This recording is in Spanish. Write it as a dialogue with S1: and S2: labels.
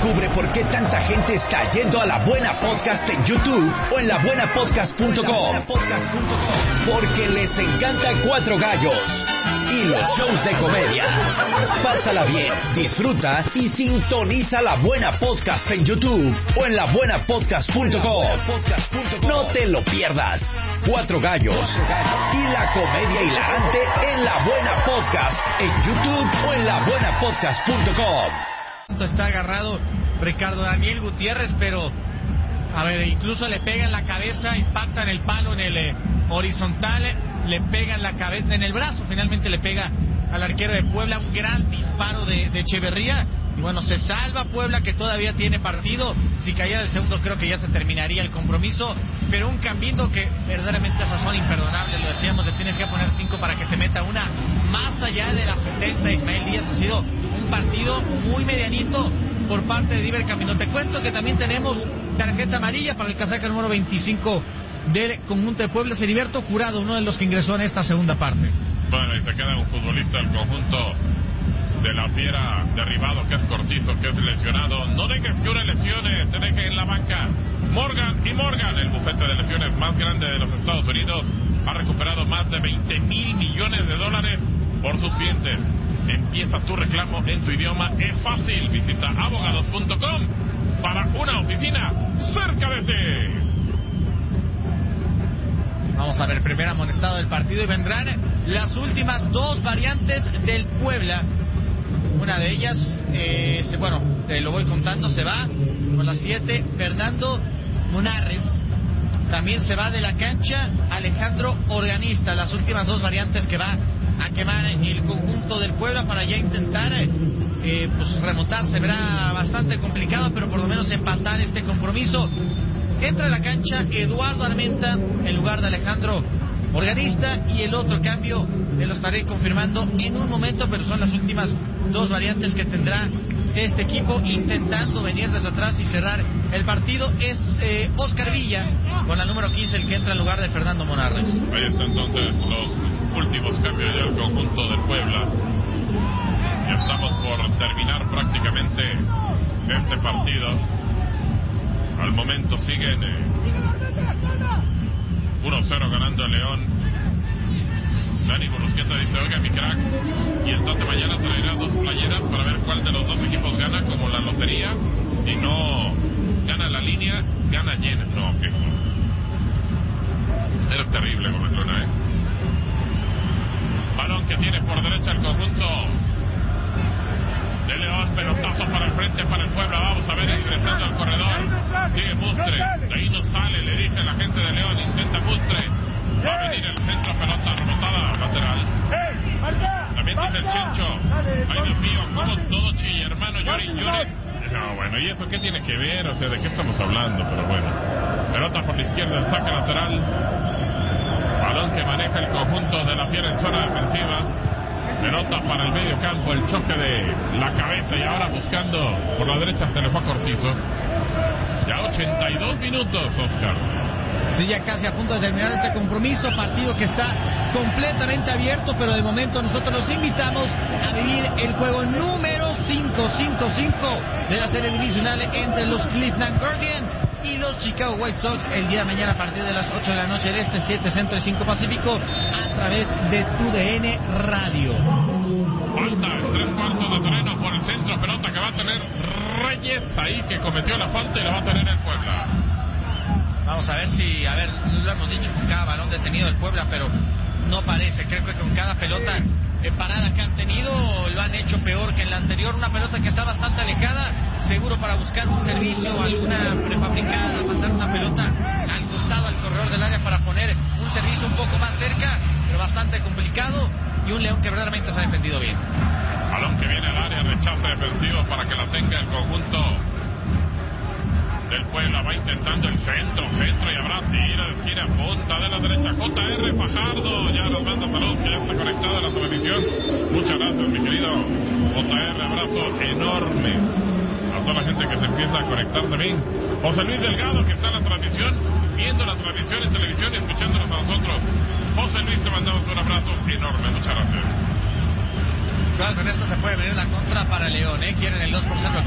S1: Descubre por qué tanta gente está yendo a La Buena Podcast en YouTube o en labuenapodcast.com. Porque les encanta Cuatro Gallos y los shows de comedia. Pásala bien, disfruta y sintoniza La Buena Podcast en YouTube o en labuenapodcast.com. No te lo pierdas. Cuatro Gallos y la comedia hilarante en La Buena Podcast en YouTube o en labuenapodcast.com.
S2: Está agarrado Ricardo Daniel Gutiérrez, pero a ver, incluso le pega en la cabeza, impacta en el palo, en el horizontal, le pega en la cabeza, en el brazo, finalmente le pega al arquero de Puebla, un gran disparo de Echeverría. Y bueno, se salva Puebla, que todavía tiene partido. Si cayera el segundo, creo que ya se terminaría el compromiso. Pero un Cambindo que verdaderamente esas son imperdonables. Lo decíamos, le tienes que poner 5 para que te meta una. Más allá de la asistencia, Ismael Díaz, ha sido un partido muy medianito por parte de Diver Cambindo. Te cuento que también tenemos tarjeta amarilla para el casaca número 25 del conjunto de Puebla, Heriberto Jurado, uno de los que ingresó en esta segunda parte.
S3: Bueno, y se queda un futbolista del conjunto de la Fiera derribado, que es Cortizo, que es lesionado. No dejes que una lesión te deje en la banca. Morgan, el bufete de lesiones más grande de los Estados Unidos, ha recuperado más de $20,000 millones por sus clientes. Empieza tu reclamo en tu idioma, es fácil. Visita abogados.com para una oficina cerca de ti.
S2: Vamos a ver, primer amonestado del partido y vendrán las últimas dos variantes del Puebla. Una de ellas, lo voy contando, se va con las 7, Fernando Munarres. También se va de la cancha Alejandro Organista. Las últimas dos variantes que va a quemar el conjunto del Puebla para ya intentar remontar. Se verá bastante complicado, pero por lo menos empatar este compromiso. Entra a la cancha Eduardo Armenta en lugar de Alejandro Organista, y el otro cambio lo estaré confirmando en un momento, pero son las últimas dos variantes que tendrá este equipo intentando venir desde atrás y cerrar el partido. Es Oscar Villa con la número 15 el que entra en lugar de Fernando Munarres.
S3: Ahí está entonces los últimos cambios del conjunto del Puebla. Ya estamos por terminar prácticamente este partido. Al momento siguen 1-0 ganando el León. Dani Borusquieta dice: oiga, mi crack, y el Tate mañana traerá 2 playeras para ver cuál de los dos equipos gana, como la lotería, y no gana la línea, gana llena. No, que eres terrible, Gómez, Balón que tiene por derecha el conjunto de León, pelotazo para el frente para el Puebla. Vamos a ver, ingresando al corredor, sigue Mustre, de ahí no sale, le dice la gente de León, intenta Mustre, va a venir el centro, pelota rebotada lateral. También dice el Chencho: ay Dios mío, como todo chilla, hermano, llore. No, bueno, ¿y eso qué tiene que ver? O sea, ¿de qué estamos hablando? Pero bueno, pelota por la izquierda, el saque lateral, balón que maneja el conjunto de la Fiera en zona defensiva. Pelota para el medio campo, el choque de la cabeza, y ahora buscando por la derecha se le fue a Cortizo. Ya 82 minutos, Oscar.
S2: Sí, ya casi a punto de terminar este compromiso, partido que está completamente abierto, pero de momento nosotros los invitamos a vivir el juego número 555 de la serie divisional entre los Cleveland Guardians y los Chicago White Sox el día de mañana a partir de las 8 de la noche del este, 7 centro y 5 pacífico, a través de TUDN Radio.
S3: Falta 3/4 de terreno por el centro, pelota que va a tener Reyes ahí, que cometió la falta, y la va a tener el Puebla.
S2: Vamos a ver si, lo hemos dicho con cada balón detenido del Puebla, pero no parece. Creo que con cada pelota parada que han tenido lo han hecho peor que en la anterior. Una pelota que está bastante alejada, seguro para buscar un servicio, alguna prefabricada, mandar una pelota al costado, al corredor del área para poner un servicio un poco más cerca, pero bastante complicado, y un León que verdaderamente se ha defendido bien.
S3: Balón que viene al área, rechaza defensivo para que la tenga el conjunto del Puebla. Va intentando el centro, y habrá tira de esquina, punta de la derecha, JR Fajardo, ya nos manda saludos, que ya está conectado a la televisión. Muchas gracias, mi querido JR, abrazo enorme a toda la gente que se empieza a conectar también. José Luis Delgado, que está en la transmisión, viendo la transmisión en televisión y escuchándonos a nosotros. José Luis, te mandamos un abrazo enorme, muchas gracias.
S2: Claro, con esto se puede venir la contra para León, quieren el 2%.